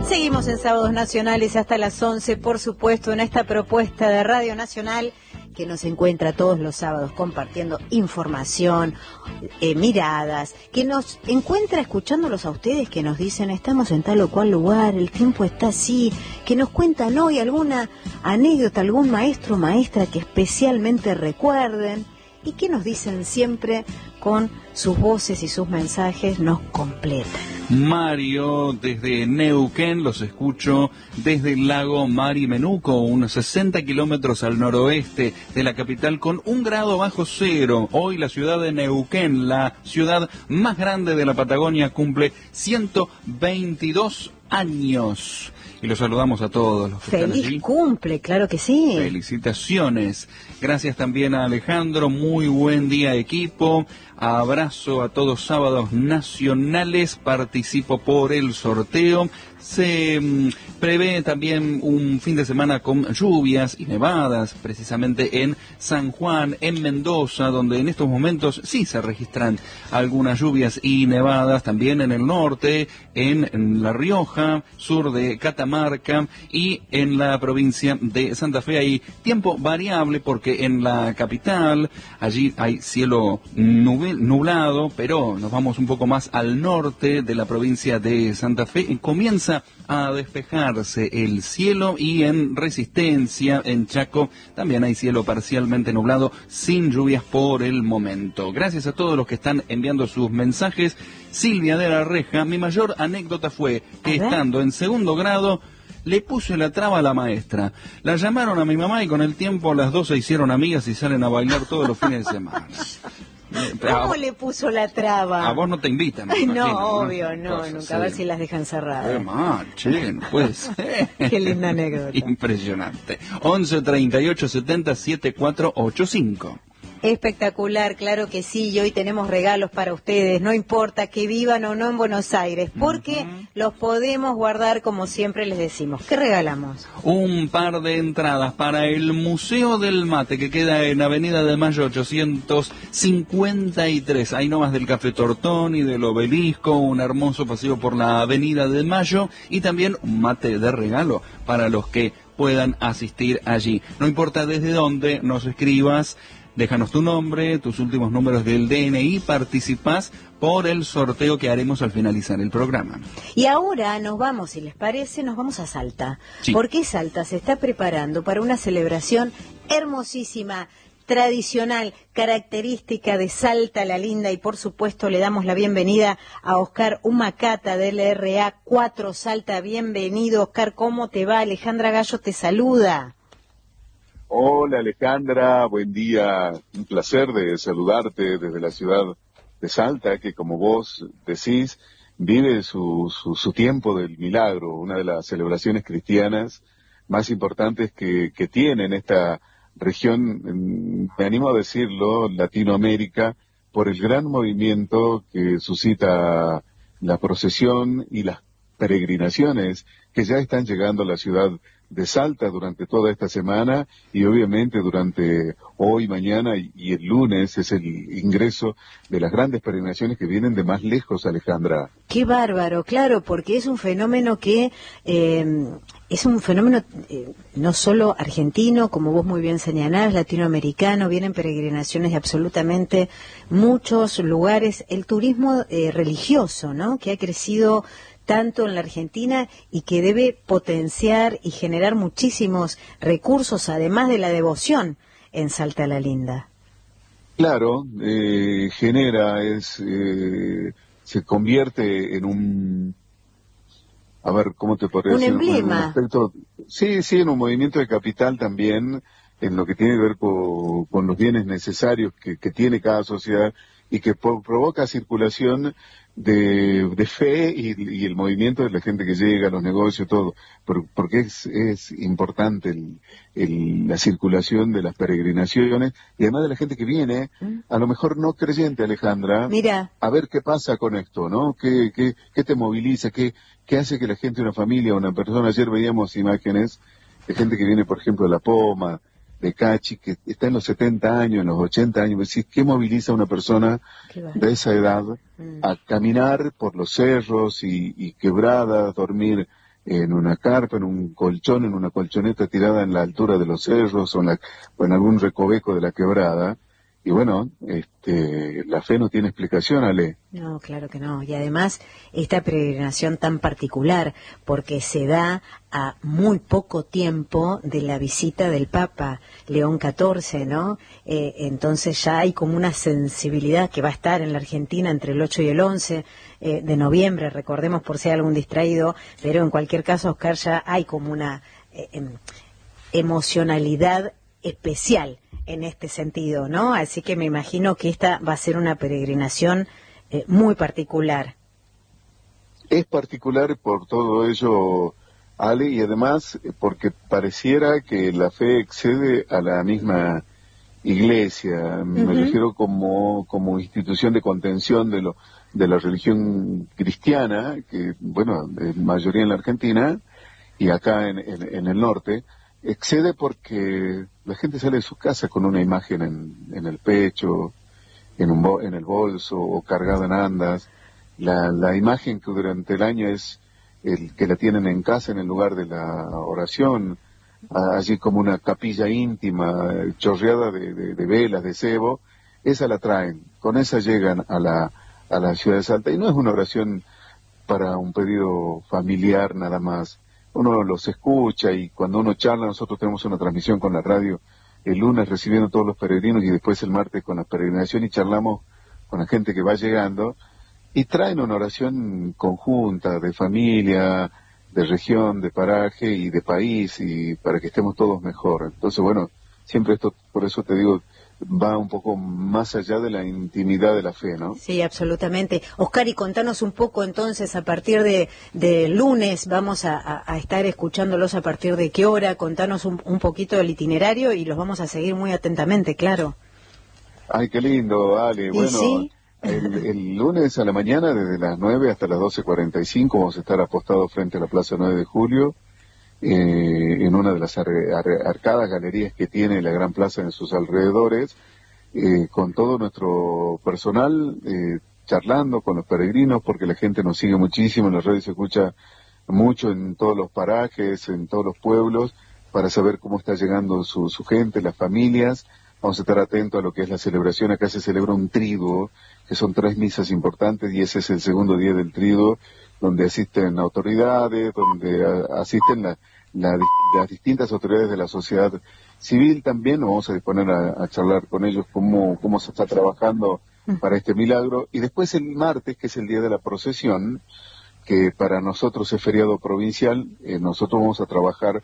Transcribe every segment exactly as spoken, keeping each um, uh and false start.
Seguimos en Sábados Nacionales hasta las once, por supuesto, en esta propuesta de Radio Nacional que nos encuentra todos los sábados compartiendo información, eh, miradas, que nos encuentra escuchándolos a ustedes que nos dicen estamos en tal o cual lugar, el tiempo está así, que nos cuentan hoy alguna anécdota, algún maestro o maestra que especialmente recuerden y que nos dicen siempre con sus voces y sus mensajes, nos completan. Mario, desde Neuquén, los escucho desde el lago Marimenuco, unos sesenta kilómetros al noroeste de la capital, con un grado bajo cero. Hoy la ciudad de Neuquén, la ciudad más grande de la Patagonia, cumple ciento veintidós años. Y los saludamos a todos los que Feliz están allí. Feliz cumple, claro que sí. Felicitaciones. Gracias también a Alejandro. Muy buen día, equipo. Abrazo a todos Sábados Nacionales. Participo por el sorteo. Se mmm, prevé también un fin de semana con lluvias y nevadas, precisamente en San Juan, en Mendoza, donde en estos momentos sí se registran algunas lluvias y nevadas, también en el norte, en, en La Rioja, sur de Catamarca y en la provincia de Santa Fe. Hay tiempo variable porque en la capital, allí hay cielo nublado, pero nos vamos un poco más al norte de la provincia de Santa Fe y comienza a despejarse el cielo, y en Resistencia, en Chaco, también hay cielo parcialmente nublado, sin lluvias por el momento. Gracias a todos los que están enviando sus mensajes. Silvia de la Reja, mi mayor anécdota fue que estando en segundo grado le puse la traba a la maestra. La llamaron a mi mamá y con el tiempo las dos se hicieron amigas y salen a bailar todos los fines de semana. ¿Cómo a, le puso la traba? A vos no te invitan. Ay, no, imagino, obvio, no, Cosas, nunca. sí. A ver si las dejan cerradas. Qué mal, che, no puede ser. Qué linda anécdota. Impresionante. once treinta y ocho setenta setenta y cuatro ochenta y cinco. Espectacular, claro que sí, y hoy tenemos regalos para ustedes, no importa que vivan o no en Buenos Aires, porque uh-huh. los podemos guardar como siempre les decimos. ¿Qué regalamos? Un par de entradas para el Museo del Mate, que queda en Avenida de Mayo ochocientos cincuenta y tres, ahí nomás del Café Tortón y del Obelisco, un hermoso paseo por la Avenida de Mayo, y también un mate de regalo para los que puedan asistir allí. No importa desde dónde nos escribas, déjanos tu nombre, tus últimos números del D N I, participás por el sorteo que haremos al finalizar el programa. Y ahora nos vamos, si les parece, nos vamos a Salta. Sí. Porque Salta se está preparando para una celebración hermosísima, tradicional, característica de Salta la Linda, y por supuesto le damos la bienvenida a Oscar Humacata del R A cuatro Salta. Bienvenido, Oscar, ¿cómo te va? Alejandra Gallo te saluda. Hola Alejandra, buen día, un placer de saludarte desde la ciudad de Salta, que como vos decís, vive su, su, su tiempo del milagro, una de las celebraciones cristianas más importantes que, que tiene en esta región, me animo a decirlo, Latinoamérica, por el gran movimiento que suscita la procesión y las peregrinaciones que ya están llegando a la ciudad de Salta durante toda esta semana, y obviamente durante hoy, mañana y, y el lunes es el ingreso de las grandes peregrinaciones que vienen de más lejos, Alejandra. Qué bárbaro, claro, porque es un fenómeno que eh, es un fenómeno eh, no solo argentino, como vos muy bien señalás, latinoamericano, vienen peregrinaciones de absolutamente muchos lugares, el turismo eh, religioso, ¿no?, que ha crecido tanto en la Argentina y que debe potenciar y generar muchísimos recursos, además de la devoción en Salta la Linda. Claro, eh, genera, es, eh, se convierte en un, a ver, ¿cómo te podría un decir? Emblema. Un aspecto, sí, sí, en un movimiento de capital también, en lo que tiene que ver con, con los bienes necesarios que, que tiene cada sociedad y que po- provoca circulación de, de fe y, y el movimiento de la gente que llega, los negocios, todo, por, porque es, es importante el, el, la circulación de las peregrinaciones y además de la gente que viene, a lo mejor no creyente, Alejandra, Mira, a ver qué pasa con esto, ¿no? ¿Qué, qué, qué te moviliza? ¿Qué, qué hace que la gente, una familia, una persona? Ayer veíamos imágenes de gente que viene, por ejemplo, de La Poma, de Cachi, que está en los setenta años, en los ochenta años, decís, ¿qué moviliza a una persona de esa edad a caminar por los cerros y, y quebradas, dormir en una carpa, en un colchón, en una colchoneta tirada en la altura de los cerros o en, la, o en algún recoveco de la quebrada. Y bueno, este, la fe no tiene explicación, Ale. No, claro que no. Y además, esta peregrinación tan particular, porque se da a muy poco tiempo de la visita del Papa León catorce, ¿no? Eh, entonces ya hay como una sensibilidad que va a estar en la Argentina entre el ocho y el once eh, de noviembre, recordemos por si hay algún distraído, pero en cualquier caso, Oscar, ya hay como una eh, em, emocionalidad especial en este sentido, ¿no? Así que me imagino que esta va a ser una peregrinación eh, muy particular. Es particular por todo ello, Ale, y además porque pareciera que la fe excede a la misma iglesia. Uh-huh. Me refiero como, como institución de contención de lo de la religión cristiana, que, bueno, es mayoría en la Argentina y acá en, en, en el norte. Excede porque la gente sale de su casa con una imagen en, en el pecho, en, un bo, en el bolso o cargada en andas. La, la imagen que durante el año es el que la tienen en casa en el lugar de la oración, allí como una capilla íntima, chorreada de, de, de velas, de cebo, esa la traen, con esa llegan a la, a la ciudad de Salta. Y no es una oración para un pedido familiar nada más. Uno los escucha y cuando uno charla, nosotros tenemos una transmisión con la radio el lunes recibiendo a todos los peregrinos y después el martes con la peregrinación y charlamos con la gente que va llegando y traen una oración conjunta de familia, de región, de paraje y de país y para que estemos todos mejor. Entonces, bueno, siempre esto, por eso te digo, va un poco más allá de la intimidad de la fe, ¿no? Sí, absolutamente. Oscar, y contanos un poco entonces, a partir de, de lunes, vamos a, a, a estar escuchándolos a partir de qué hora, contanos un, un poquito del itinerario y los vamos a seguir muy atentamente, claro. Ay, qué lindo, Ale. Bueno, ¿sí? el, el lunes a la mañana, desde las nueve hasta las doce cuarenta y cinco, vamos a estar apostados frente a la Plaza nueve de Julio, Eh, en una de las ar ar arcadas galerías que tiene la Gran Plaza en sus alrededores, eh, con todo nuestro personal, eh, charlando con los peregrinos, porque la gente nos sigue muchísimo, en la radio se escucha mucho en todos los parajes, en todos los pueblos, para saber cómo está llegando su, su gente, las familias. Vamos a estar atentos a lo que es la celebración. Acá se celebra un triduo, que son tres misas importantes, y ese es el segundo día del triduo, donde asisten autoridades, donde a, asisten la, la, las distintas autoridades de la sociedad civil también. Nos vamos a disponer a, a charlar con ellos cómo, cómo se está trabajando para este milagro. Y después el martes, que es el día de la procesión, que para nosotros es feriado provincial, eh, nosotros vamos a trabajar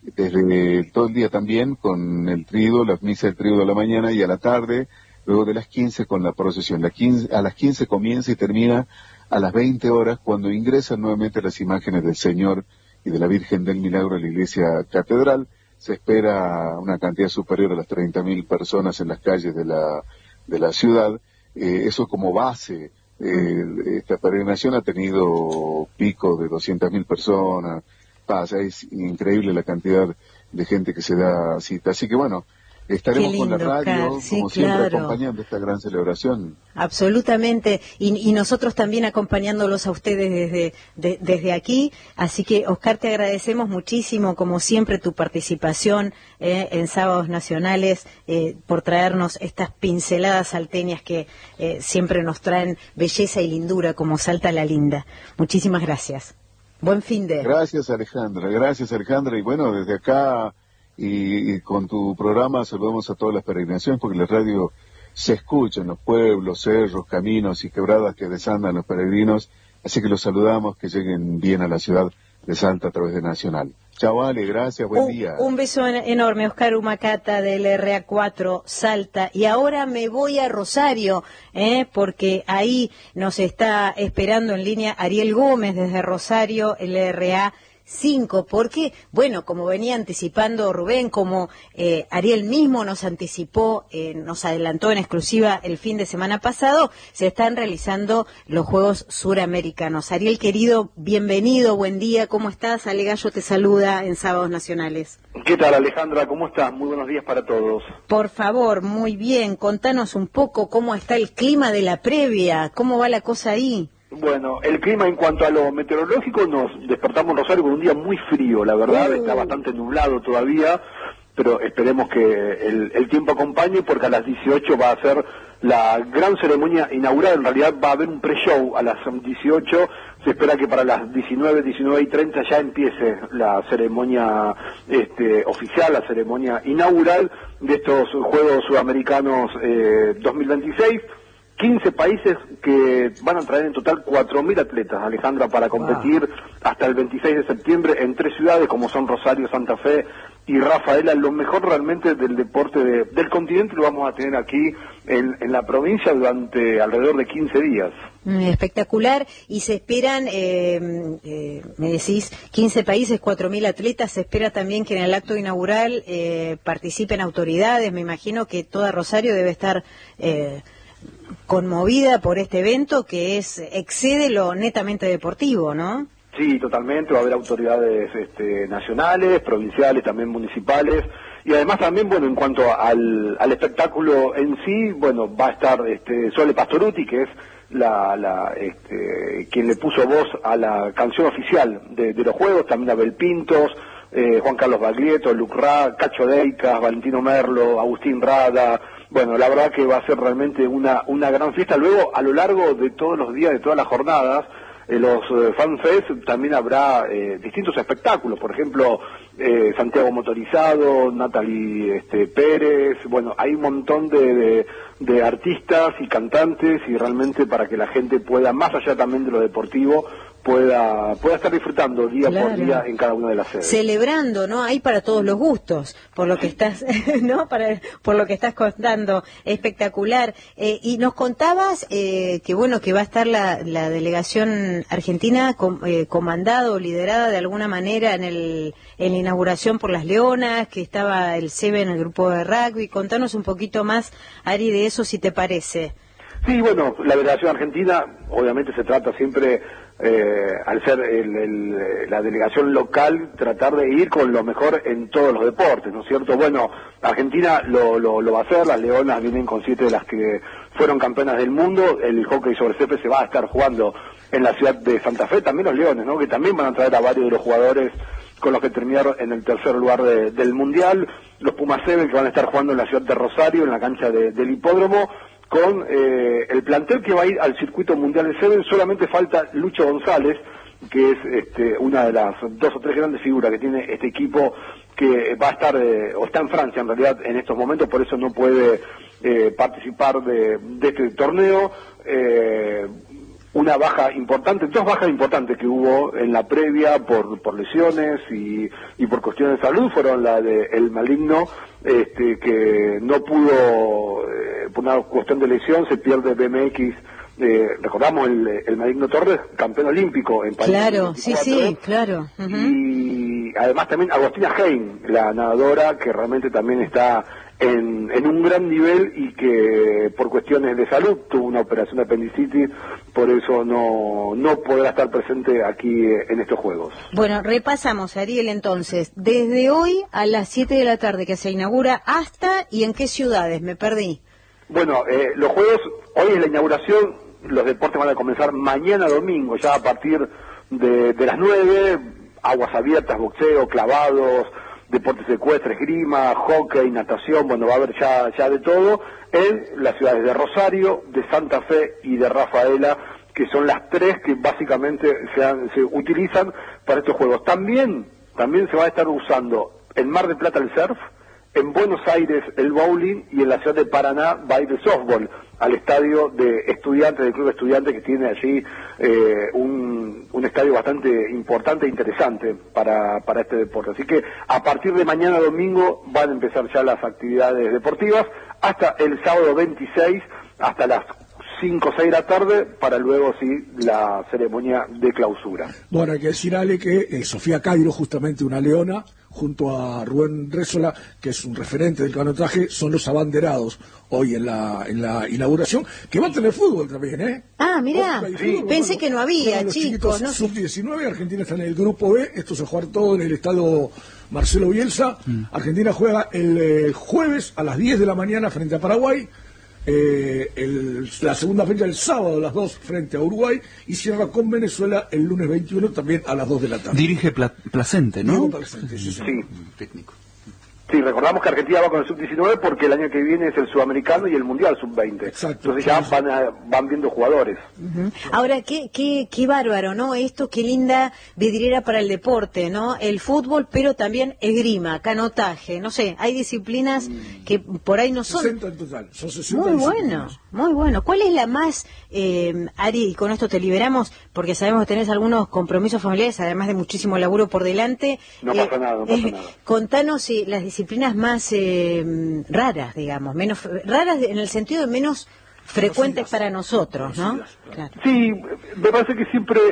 desde todo el día también con el triduo, la misa del triduo de la mañana y a la tarde, luego de las quince con la procesión. La quince, a las quince comienza y termina a las veinte horas, cuando ingresan nuevamente las imágenes del Señor y de la Virgen del Milagro a la iglesia catedral. Se espera una cantidad superior a las treinta mil personas en las calles de la, de la ciudad. Eh, eso como base. Eh, esta peregrinación ha tenido picos de doscientas mil personas. Pasa, es increíble la cantidad de gente que se da cita. Así que bueno, estaremos lindo, con la radio, sí, como siempre, claro, acompañando esta gran celebración. Absolutamente, y, y nosotros también acompañándolos a ustedes desde, de, desde aquí. Así que, Oscar, te agradecemos muchísimo, como siempre, tu participación eh, en Sábados Nacionales, eh, por traernos estas pinceladas salteñas que eh, siempre nos traen belleza y lindura, como Salta la Linda. Muchísimas gracias. Buen fin de... Gracias, Alejandra, gracias, Alejandra, y bueno, desde acá y, y con tu programa saludamos a todas las peregrinaciones, porque la radio se escucha en los pueblos, cerros, caminos y quebradas que desandan los peregrinos, así que los saludamos, que lleguen bien a la ciudad de Salta a través de Nacional. Chao, Ale, gracias, buen un, día. Un beso en, enorme, Oscar Humacata del R A cuatro Salta. Y ahora me voy a Rosario, ¿eh? porque ahí nos está esperando en línea Ariel Gómez desde Rosario, el R A cinco, porque, bueno, como venía anticipando Rubén, como eh, Ariel mismo nos anticipó, eh, nos adelantó en exclusiva el fin de semana pasado, se están realizando los Juegos Suramericanos. Ariel, querido, bienvenido, buen día, ¿cómo estás? Ale Gallo te saluda en Sábados Nacionales. ¿Qué tal, Alejandra? ¿Cómo estás? Muy buenos días para todos. Por favor, muy bien, contanos un poco cómo está el clima de la previa, cómo va la cosa ahí. Bueno, el clima en cuanto a lo meteorológico, nos despertamos en Rosario con un día muy frío, la verdad, uh. está bastante nublado todavía, pero esperemos que el, el tiempo acompañe, porque a las dieciocho va a ser la gran ceremonia inaugural. En realidad va a haber un pre-show a las dieciocho, se espera que para las diecinueve, diecinueve y treinta ya empiece la ceremonia este, oficial, la ceremonia inaugural de estos Juegos Sudamericanos eh, dos mil veintiséis. quince países que van a traer en total cuatro mil atletas, Alejandra, para competir wow. hasta el veintiséis de septiembre en tres ciudades como son Rosario, Santa Fe y Rafaela. Lo mejor realmente del deporte de, del continente lo vamos a tener aquí en, en la provincia durante alrededor de quince días. Espectacular, y se esperan, eh, eh, me decís, quince países, cuatro mil atletas. Se espera también que en el acto inaugural eh, participen autoridades. Me imagino que toda Rosario debe estar Eh, conmovida por este evento que es excede lo netamente deportivo, ¿no? Sí, totalmente. Va a haber autoridades este, nacionales, provinciales, también municipales, y además también, bueno, en cuanto al, al espectáculo en sí, bueno, va a estar este, Sole Pastorutti, que es la, la este, quien le puso voz a la canción oficial de, de los Juegos, también Abel Pintos, eh, Juan Carlos Baglietto, Luc Ra, Cacho Deicas, Valentino Merlo, Agustín Rada. Bueno, la verdad que va a ser realmente una una gran fiesta. Luego, a lo largo de todos los días, de todas las jornadas, eh, los eh, FanFest también habrá eh, distintos espectáculos. Por ejemplo, eh, Santiago Motorizado, Natalie este, Pérez. Bueno, hay un montón de, de, de artistas y cantantes, y realmente para que la gente pueda, más allá también de lo deportivo, pueda pueda estar disfrutando día claro. por día en cada una de las sedes. Celebrando, ¿no? Hay para todos los gustos, por lo que estás, ¿no? Para, por lo que estás contando, espectacular. Eh, y nos contabas eh, que bueno, que va a estar la, la delegación argentina com, eh, comandada o liderada de alguna manera en el en la inauguración por las Leonas, que estaba el SEBE en el grupo de rugby. Contanos un poquito más, Ari, de eso, si te parece. Sí, bueno, la delegación argentina, obviamente se trata siempre, eh, al ser el, el, la delegación local, tratar de ir con lo mejor en todos los deportes, ¿no es cierto? Bueno, Argentina lo, lo, lo va a hacer, las Leonas vienen con siete de las que fueron campeonas del mundo, el hockey sobre césped se va a estar jugando en la ciudad de Santa Fe, también los Leones, ¿no? Que también van a traer a varios de los jugadores con los que terminaron en el tercer lugar de, del Mundial, los Pumas Seven que van a estar jugando en la ciudad de Rosario, en la cancha de, del hipódromo, con eh, el plantel que va a ir al circuito mundial de Seven. Solamente falta Lucho González, que es este, una de las dos o tres grandes figuras que tiene este equipo, que va a estar, eh, o está en Francia en realidad en estos momentos, por eso no puede eh, participar de, de este torneo. Eh, una baja importante, dos bajas importantes que hubo en la previa por, por lesiones y, y por cuestiones de salud, fueron la de El Maligno, este, que no pudo, eh, por una cuestión de lesión, se pierde B M X, eh, recordamos el, el Maligno Torres, campeón olímpico en París. Claro, sí, sí, claro. Uh-huh. Y además también Agostina Hein, la nadadora, que realmente también está En, en un gran nivel y que por cuestiones de salud tuvo una operación de apendicitis, por eso no, no podrá estar presente aquí en estos Juegos. Bueno, repasamos, Ariel, entonces, desde hoy a las siete de la tarde que se inaugura, hasta y en qué ciudades, me perdí. Bueno, eh, los Juegos, hoy es la inauguración, los deportes van a comenzar mañana domingo, ya a partir de, de las nueve, aguas abiertas, boxeo, clavados, deportes ecuestres, esgrima, hockey, natación, bueno, va a haber ya, ya de todo, en las ciudades de Rosario, de Santa Fe y de Rafaela, que son las tres que básicamente se, han, se utilizan para estos Juegos. También, también se va a estar usando en Mar del Plata el surf, en Buenos Aires el bowling, y en la ciudad de Paraná va a ir el softball al estadio de estudiantes, del club de estudiantes, que tiene allí eh, un, un estadio bastante importante e interesante para, para este deporte. Así que a partir de mañana domingo van a empezar ya las actividades deportivas, hasta el sábado veintiséis, hasta las cinco o seis de la tarde, para luego sí la ceremonia de clausura. Bueno, hay que decir, Ale, que eh, Sofía Cairo, justamente una leona, junto a Rubén Rézola, que es un referente del canotaje, son los abanderados hoy en la en la inauguración, que va a tener fútbol también, ¿eh? Ah, mirá, sí. Pensé bueno, que no había, los chicos. ¿No? sub diecinueve, Argentina está en el grupo B, esto se juega todo en el estadio Marcelo Bielsa. Mm. Argentina juega el eh, jueves a las diez de la mañana frente a Paraguay, eh, el, la segunda fecha el sábado a las dos frente a Uruguay y cierra con Venezuela el lunes veintiuno también a las dos de la tarde. Dirige Pla Placente, ¿no? Diego Placente, sí, Sí. Técnico. Sí, recordamos que Argentina va con el sub diecinueve porque el año que viene es el sudamericano y el mundial sub veinte. Exacto. Entonces ya van, a- van viendo jugadores. Ujú. Ahora, qué, qué, qué bárbaro, ¿no? Esto, qué linda vidriera para el deporte, ¿no? El fútbol, pero también esgrima, canotaje, no sé, hay disciplinas que por ahí no son... sesenta en total, son sesenta Muy bueno, disciplinas. muy bueno. ¿Cuál es la más, eh, Ari, y con esto te liberamos, porque sabemos que tenés algunos compromisos familiares, además de muchísimo laburo por delante? No Eh, pasa nada, no pasa eh, nada. Contanos eh, las disciplinas más eh, raras, digamos, menos raras en el sentido de menos frecuentes Conocidas. para nosotros, ¿no? Conocidas, Claro. Sí, me parece que siempre,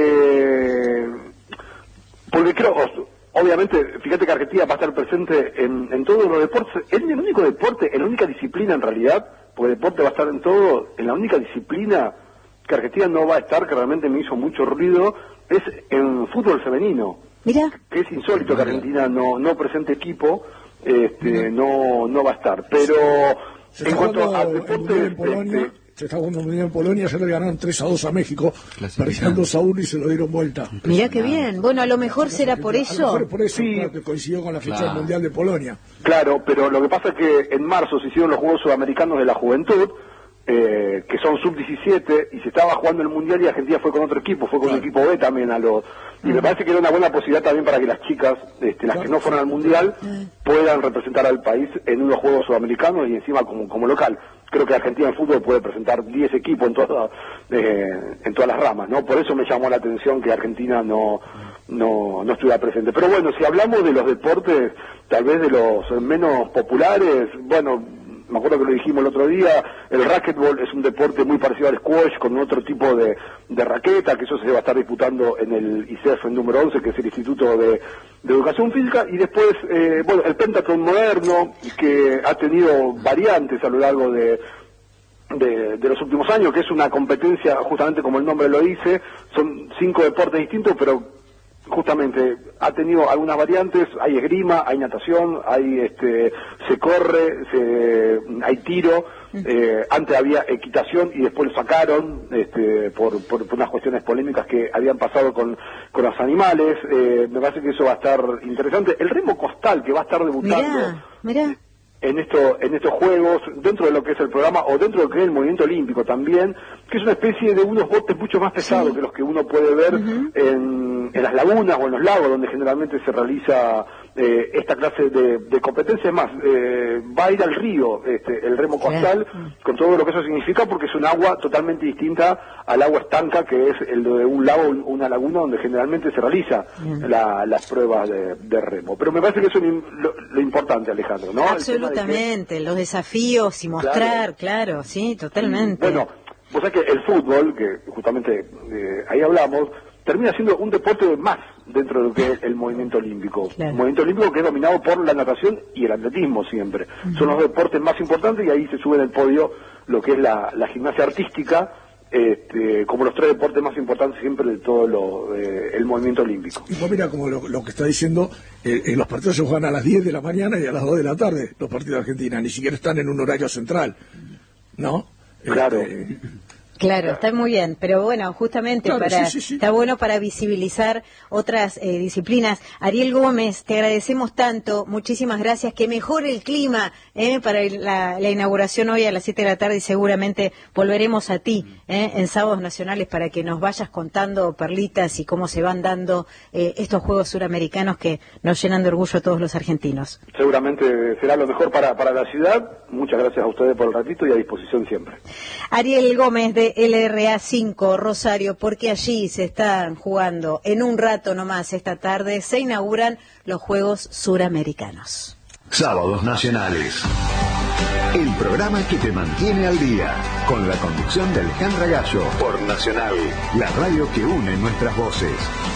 eh, porque creo, os- obviamente, fíjate que Argentina va a estar presente en, en todos los deportes, es el único deporte, en la única disciplina en realidad, porque el deporte va a estar en todo, en la única disciplina que Argentina no va a estar, que realmente me hizo mucho ruido, es en fútbol femenino, Mira, que es insólito que Argentina no, no presente equipo, este, no, no va a estar, pero Se en está cuanto jugando al el deporte, Mundial en Polonia, este, se está jugando el Mundial en Polonia, ayer le ganaron tres a dos a México, Clasificando. perdían dos a uno y se lo dieron vuelta. mira qué bien. Bueno, a lo mejor será por A lo eso. mejor es por eso, Sí. claro, que coincidió con la fecha Claro. del Mundial de Polonia. Claro, pero lo que pasa es que en marzo se hicieron los Juegos Sudamericanos de la Juventud, eh, que son sub diecisiete, y se estaba jugando el Mundial y Argentina fue con otro equipo, fue con un equipo B también a los... Y me parece que era una buena posibilidad también para que las chicas, este, las que no fueron al Mundial, puedan representar al país en unos Juegos Sudamericanos y encima como, como local. Creo que Argentina en fútbol puede presentar diez equipos en, toda, eh, en todas las ramas, ¿no? Por eso me llamó la atención que Argentina no, no, no estuviera presente. Pero bueno, si hablamos de los deportes, tal vez de los menos populares, bueno, me acuerdo que lo dijimos el otro día, el racquetball es un deporte muy parecido al squash, con otro tipo de, de raqueta, que eso se va a estar disputando en el I C E F número once, que es el Instituto de, de Educación Física, y después, eh, bueno, el pentathlon moderno, que ha tenido variantes a lo largo de, de, de los últimos años, que es una competencia, justamente como el nombre lo dice, son cinco deportes distintos, pero justamente ha tenido algunas variantes, hay esgrima, hay natación, hay este se corre, se, hay tiro, eh, antes había equitación y después lo sacaron este, por, por, por unas cuestiones polémicas que habían pasado con, con los animales, eh, me parece que eso va a estar interesante. El remo costal que va a estar debutando Mirá, mirá. en esto, en estos juegos, dentro de lo que es el programa o dentro de lo que es el movimiento olímpico también, que es una especie de unos botes mucho más pesados que los que uno puede ver en, en las lagunas o en los lagos donde generalmente se realiza eh, esta clase de, de competencia. Es más, eh, va a ir al río este, el remo costal, con todo lo que eso significa, porque es un agua totalmente distinta al agua estanca que es el de un lago, una laguna donde generalmente se realiza la, las pruebas de, de remo. Pero me parece que eso es lo, lo importante, Alejandro, ¿no? El tema de que- Absolutamente, los desafíos y mostrar, claro, sí, totalmente. Bueno, vos sabés que el fútbol, que justamente eh, ahí hablamos, termina siendo un deporte más dentro de lo que es el movimiento olímpico. Claro. Un movimiento olímpico que es dominado por la natación y el atletismo siempre. Son los deportes más importantes y ahí se sube en el podio lo que es la, la gimnasia artística, este, como los tres deportes más importantes siempre de todo lo, eh, el movimiento olímpico. Y pues mira, como lo, lo que está diciendo, eh, eh, los partidos se juegan a las diez de la mañana y a las dos de la tarde, los partidos de Argentina, ni siquiera están en un horario central, ¿no? Claro. Este, Claro, está muy bien, pero bueno, justamente Claro, para sí, sí, sí. está bueno para visibilizar otras eh, disciplinas. Ariel Gómez, te agradecemos tanto, muchísimas gracias, que mejore el clima eh, para la, la inauguración hoy a las siete de la tarde y seguramente volveremos a ti eh, en Sábados Nacionales para que nos vayas contando perlitas y cómo se van dando eh, estos Juegos Suramericanos que nos llenan de orgullo a todos los argentinos. Seguramente será lo mejor para, para la ciudad. Muchas gracias a ustedes por el ratito y a disposición siempre. Ariel Gómez de L R A cinco Rosario, porque allí se están jugando en un rato nomás esta tarde, se inauguran los Juegos Suramericanos. Sábados Nacionales. El programa que te mantiene al día, con la conducción de Alejandra Gallo, por Nacional, la radio que une nuestras voces.